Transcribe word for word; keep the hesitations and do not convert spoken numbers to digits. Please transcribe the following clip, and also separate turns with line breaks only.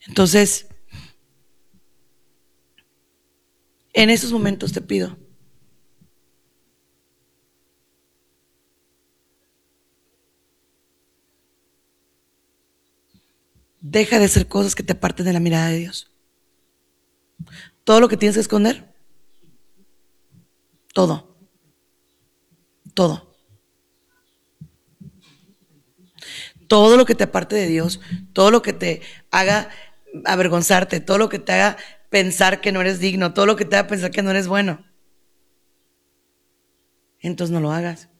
Entonces, en esos momentos te pido deja de hacer cosas que te aparten de la mirada de Dios. Todo lo que tienes que esconder, todo, todo. Todo lo que te aparte de Dios, todo lo que te haga avergonzarte, todo lo que te haga pensar que no eres digno, todo lo que te haga pensar que no eres bueno, entonces no lo hagas.